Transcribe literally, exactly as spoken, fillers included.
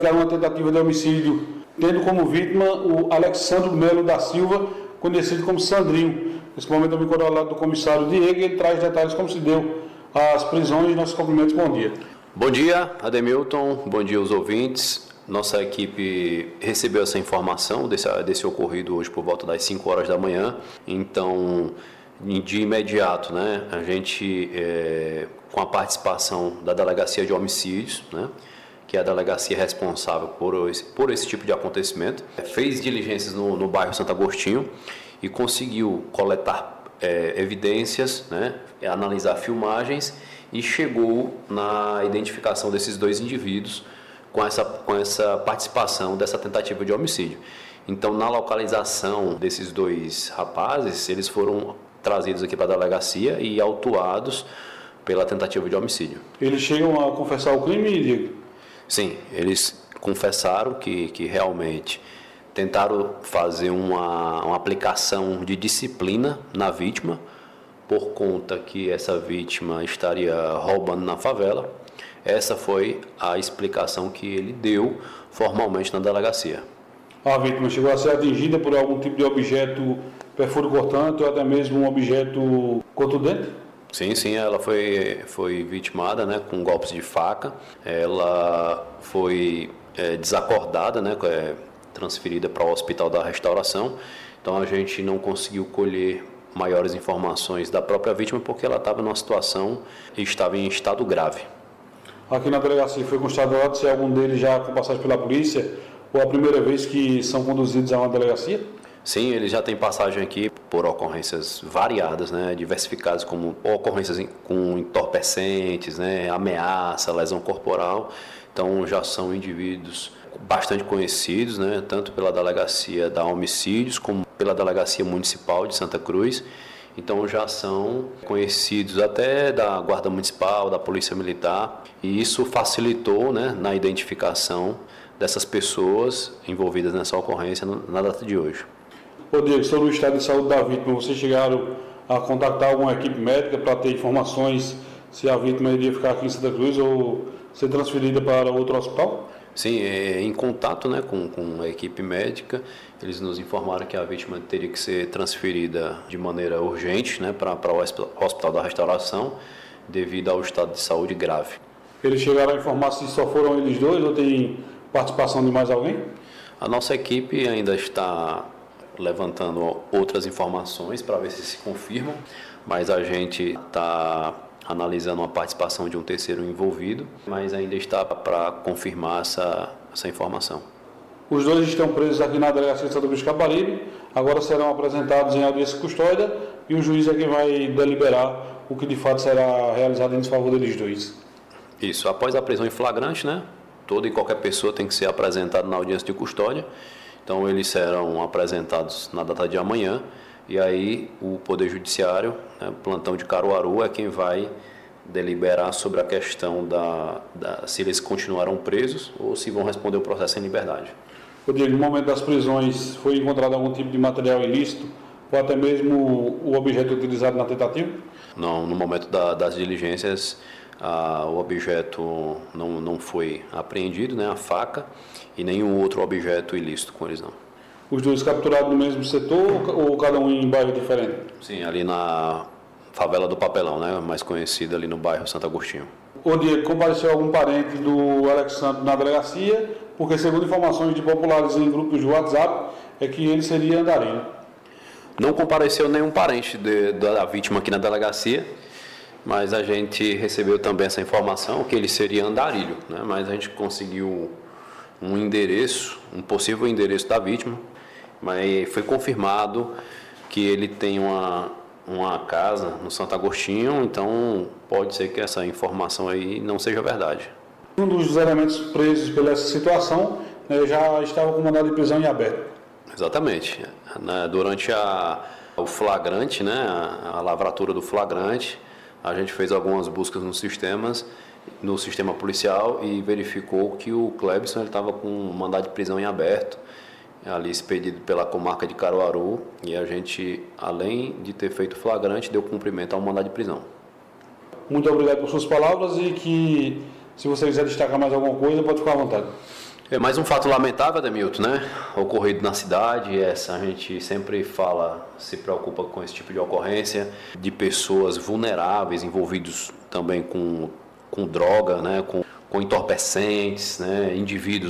Era uma tentativa de homicídio, tendo como vítima o Alexandre Melo da Silva, conhecido como Sandrinho. Nesse momento eu me encontro ao lado do comissário Diego e ele traz detalhes como se deu as prisões. Nossos cumprimentos, bom dia. Bom dia, Ademilton, bom dia aos ouvintes. Nossa equipe recebeu essa informação desse, desse ocorrido hoje por volta das cinco horas da manhã, então de imediato, né, a gente, é, com a participação da Delegacia de Homicídios, né, que é a delegacia responsável por esse, por esse tipo de acontecimento, fez diligências no, no bairro Santo Agostinho e conseguiu coletar é, evidências, né, analisar filmagens e chegou na identificação desses dois indivíduos com essa, com essa participação dessa tentativa de homicídio. Então, na localização desses dois rapazes, eles foram trazidos aqui para a delegacia e autuados pela tentativa de homicídio. Eles chegam a confessar o crime, Diego? Sim, eles confessaram que, que realmente tentaram fazer uma, uma aplicação de disciplina na vítima, por conta que essa vítima estaria roubando na favela. Essa foi a explicação que ele deu formalmente na delegacia. A vítima chegou a ser atingida por algum tipo de objeto perfuro cortante ou até mesmo um objeto contundente? Sim, sim, ela foi, foi vitimada, né, com golpes de faca. Ela foi é, desacordada, né, é, transferida para o Hospital da Restauração. Então a gente não conseguiu colher maiores informações da própria vítima porque ela estava numa situação e estava em estado grave. Aqui na delegacia foi constatado se algum deles já com passagem pela polícia ou a primeira vez que são conduzidos a uma delegacia? Sim, eles já têm passagem aqui por ocorrências variadas, né, diversificadas, como ocorrências com entorpecentes, né, ameaça, lesão corporal. Então já são indivíduos bastante conhecidos, né, tanto pela delegacia da homicídios como pela delegacia municipal de Santa Cruz. Então já são conhecidos até da Guarda Municipal, da Polícia Militar, e isso facilitou, né, na identificação dessas pessoas envolvidas nessa ocorrência na data de hoje. Ô Diego, sobre o estado de saúde da vítima, vocês chegaram a contactar alguma equipe médica para ter informações se a vítima iria ficar aqui em Santa Cruz ou ser transferida para outro hospital? Sim, em contato, né, com, com a equipe médica, eles nos informaram que a vítima teria que ser transferida de maneira urgente, né, para, para o Hospital da Restauração, devido ao estado de saúde grave. Eles chegaram a informar se só foram eles dois ou tem participação de mais alguém? A nossa equipe ainda está levantando outras informações para ver se se confirmam, mas a gente está analisando a participação de um terceiro envolvido, mas ainda está para confirmar essa, essa informação. Os dois estão presos aqui na delegacia de Santa Cruz de Caparibe, agora serão apresentados em audiência de custódia e o juiz é quem vai deliberar o que de fato será realizado em desfavor deles dois. Isso, após a prisão em flagrante, né, toda e qualquer pessoa tem que ser apresentada na audiência de custódia. Então eles serão apresentados na data de amanhã e aí o Poder Judiciário, né, o plantão de Caruaru, é quem vai deliberar sobre a questão da, da se eles continuarão presos ou se vão responder o processo em liberdade. Rodrigo, no momento das prisões foi encontrado algum tipo de material ilícito ou até mesmo o objeto utilizado na tentativa? Não, no momento da, das diligências ah, o objeto não, não foi apreendido, né, a faca, e nenhum outro objeto ilícito com eles não. Os dois capturados no mesmo setor ou cada um em bairro diferente? Sim, ali na favela do Papelão, né, mais conhecida ali no bairro Santo Agostinho. O Diego, compareceu algum parente do Alexandre na delegacia, porque segundo informações de populares em grupos de WhatsApp, é que ele seria andarilho. Não compareceu nenhum parente de, da vítima aqui na delegacia, mas a gente recebeu também essa informação que ele seria andarilho, né, mas a gente conseguiu um endereço, um possível endereço da vítima, mas foi confirmado que ele tem uma, uma casa no Santo Agostinho, então pode ser que essa informação aí não seja verdade. Um dos elementos presos pela essa situação, né, já estava com mandado de prisão em aberto. Exatamente. Durante a, o flagrante, né, a, a lavratura do flagrante, a gente fez algumas buscas nos sistemas, no sistema policial e verificou que o Clebson estava com um mandado de prisão em aberto, ali expedido pela comarca de Caruaru, e a gente, além de ter feito flagrante, deu cumprimento ao mandado de prisão. Muito obrigado por suas palavras e que, se você quiser destacar mais alguma coisa, pode ficar à vontade. É mais um fato lamentável, Ademilton, né? Ocorrido na cidade. Essa a gente sempre fala, se preocupa com esse tipo de ocorrência de pessoas vulneráveis, envolvidos também com, com droga, né? Com, com entorpecentes, né? Indivíduos